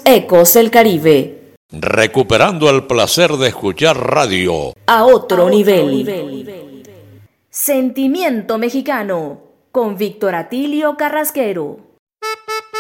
Ecos del Caribe. Recuperando el placer de escuchar radio A otro nivel. Sentimiento Mexicano con Víctor Atilio Carrasquero.